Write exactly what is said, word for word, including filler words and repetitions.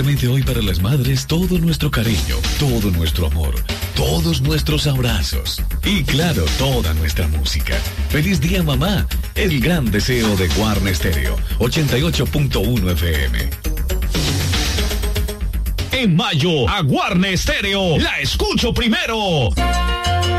Simplemente hoy para las madres todo nuestro cariño, todo nuestro amor, todos nuestros abrazos y claro, toda nuestra música. ¡Feliz día, mamá! El gran deseo de Guarne Stereo, ochenta y ocho punto uno F M. En mayo, a Guarne Stereo la escucho primero.